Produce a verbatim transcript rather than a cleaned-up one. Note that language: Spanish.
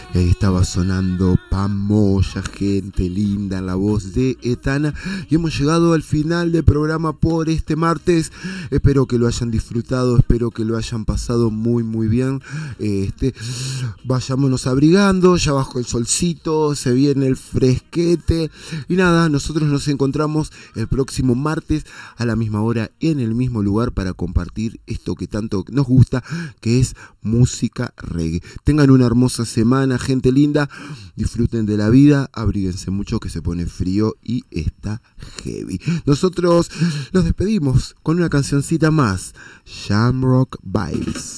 Ahí estaba sonando Pamoya, gente linda, la voz de Etana. Y hemos llegado al final del programa por este martes. Espero que lo hayan disfrutado, espero que lo hayan pasado muy muy bien. Este, vayámonos abrigando, ya bajo el solcito, se viene el fresquete. Y nada, nosotros nos encontramos el próximo martes a la misma hora en el mismo lugar para compartir esto que tanto nos gusta, que es música reggae. Tengan una hermosa semana, gente linda, disfruten de la vida, abríguense mucho que se pone frío y está heavy. Nosotros los despedimos con una cancioncita más, Shamrock Vibes.